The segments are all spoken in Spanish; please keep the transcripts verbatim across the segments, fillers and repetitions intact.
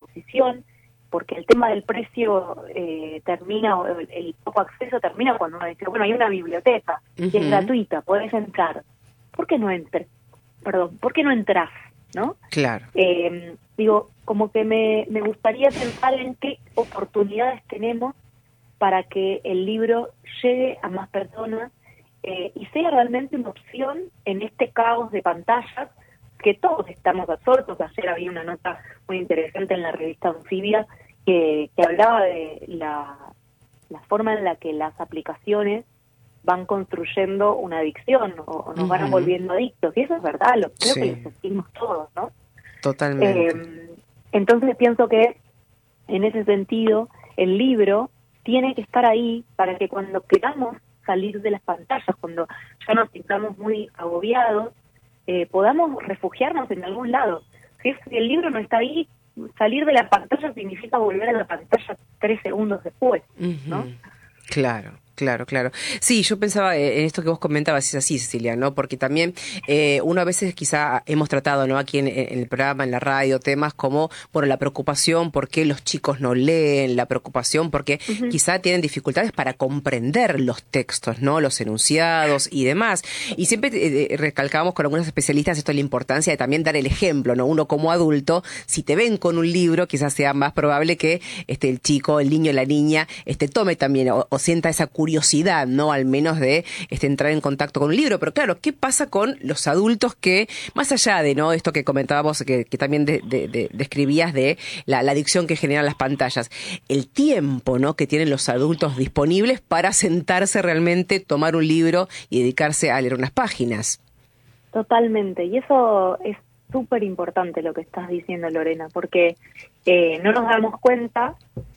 disposición, porque el tema del precio eh, termina, o el, el poco acceso termina cuando uno dice, bueno, hay una biblioteca, Uh-huh. que es gratuita, podés entrar. ¿Por qué no entres? Perdón, ¿por qué no entras? ¿No? Claro. Eh, digo, como que me, me gustaría pensar en qué oportunidades tenemos para que el libro llegue a más personas eh, y sea realmente una opción en este caos de pantallas que todos estamos absortos. Ayer había una nota muy interesante en la revista Anfibia que, que hablaba de la, la forma en la que las aplicaciones van construyendo una adicción o, o nos uh-huh. van volviendo adictos. Y eso es verdad, lo creo sí. que lo sentimos todos, ¿no? Totalmente. Eh, entonces pienso que en ese sentido el libro tiene que estar ahí para que cuando queramos salir de las pantallas, cuando ya nos sintamos muy agobiados, eh, podamos refugiarnos en algún lado. Si el libro no está ahí, salir de la pantalla significa volver a la pantalla tres segundos después, ¿no? Uh-huh. Claro. Claro, claro. Sí, yo pensaba en esto que vos comentabas, es así, Cecilia, ¿no? Porque también eh, uno a veces quizá hemos tratado, ¿no? Aquí en, en el programa, en la radio, temas como, bueno, la preocupación por qué los chicos no leen, la preocupación porque uh-huh. quizá tienen dificultades para comprender los textos, ¿no? Los enunciados y demás. Y siempre eh, recalcamos con algunos especialistas esto, la importancia de también dar el ejemplo, ¿no? Uno como adulto, si te ven con un libro, quizás sea más probable que este, el chico, el niño, la niña, este, tome también o, o sienta esa curiosidad curiosidad, ¿no? Al menos de este, entrar en contacto con un libro. Pero claro, ¿qué pasa con los adultos que, más allá de no esto que comentábamos, que, que también de, de, de, describías de la, la adicción que generan las pantallas, el tiempo, ¿no? que tienen los adultos disponibles para sentarse realmente, tomar un libro y dedicarse a leer unas páginas? Totalmente. Y eso es súper importante lo que estás diciendo, Lorena, porque eh, no nos damos cuenta,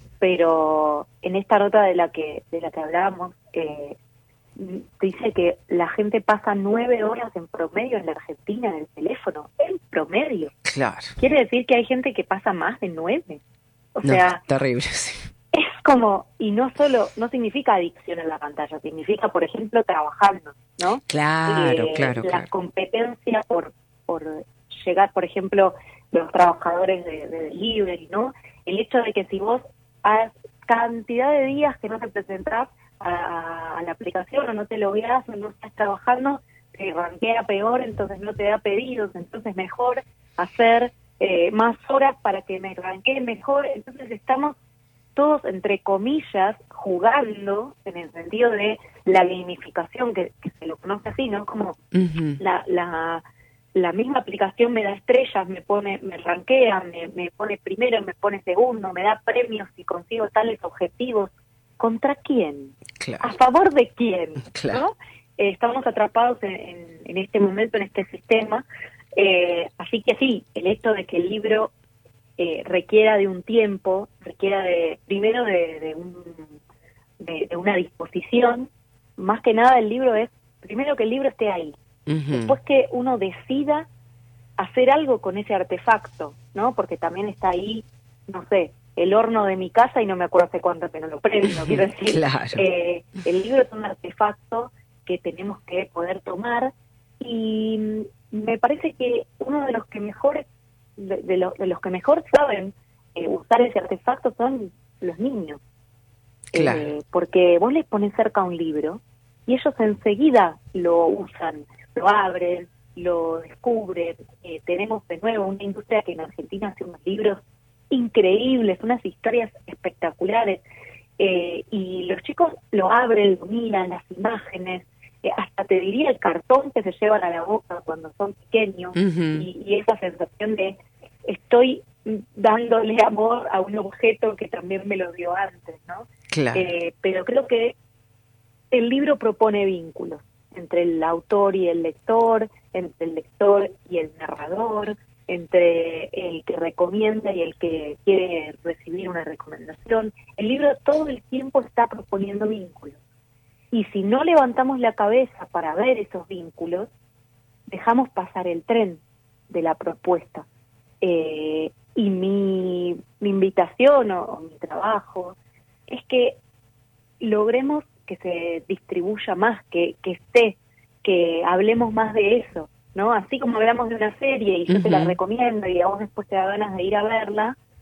pero en esta nota de la que de la que hablábamos, eh, dice que la gente pasa nueve horas en promedio en la Argentina en el teléfono, en promedio. Claro. Quiere decir que hay gente que pasa más de nueve. O no, sea, terrible, sí. Es como, y no solo, no significa adicción a la pantalla, significa, por ejemplo, trabajando, ¿no? Claro, eh, claro, La claro. competencia por, por llegar, por ejemplo, los trabajadores de, de delivery, ¿no? El hecho de que si vos has cantidad de días que no te presentás a, a la aplicación o no te logueás o no estás trabajando, te rankea peor, entonces no te da pedidos, entonces mejor hacer eh, más horas para que me rankee mejor. Entonces estamos todos, entre comillas, jugando en el sentido de la gamificación, que, que se lo conoce así, ¿no? Como uh-huh. la, la la misma aplicación me da estrellas, me pone, me rankea, me, me pone primero, me pone segundo, me da premios si consigo tales objetivos. ¿Contra quién? Claro. ¿A favor de quién? Claro. ¿No? Eh, estamos atrapados en, en, en este momento, en este sistema. Eh, así que sí, el hecho de que el libro eh, requiera de un tiempo, requiera de, primero de, de, un, de, de una disposición, más que nada el libro es, primero que el libro esté ahí. Uh-huh. Después que uno decida hacer algo con ese artefacto, ¿no? Porque también está ahí, no sé, el horno de mi casa y no me acuerdo hace cuánto que no lo prendo, quiero decir. Claro. Eh, el libro es un artefacto que tenemos que poder tomar y me parece que uno de los que mejor, de, de, lo, de los que mejor saben eh, usar ese artefacto son los niños. Claro. Eh, porque vos les pones cerca un libro y ellos enseguida lo usan, lo abren, lo descubren. Eh, tenemos de nuevo una industria que en Argentina hace unos libros increíbles, unas historias espectaculares, eh, y los chicos lo abren, lo miran, las imágenes, eh, hasta te diría el cartón que se llevan a la boca cuando son pequeños, uh-huh. y, y esa sensación de estoy dándole amor a un objeto que también me lo dio antes, ¿no? Claro. Eh, pero creo que el libro propone vínculos entre el autor y el lector, entre el lector y el narrador, entre el que recomienda y el que quiere recibir una recomendación. El libro todo el tiempo está proponiendo vínculos. Y si no levantamos la cabeza para ver esos vínculos, dejamos pasar el tren de la propuesta. Eh, y mi, mi invitación o, o mi trabajo es que logremos que se distribuya más, que, que esté, que hablemos más de eso, ¿no? Así como hablamos de una serie y yo uh-huh. te la recomiendo y a vos después te da ganas de ir a verla,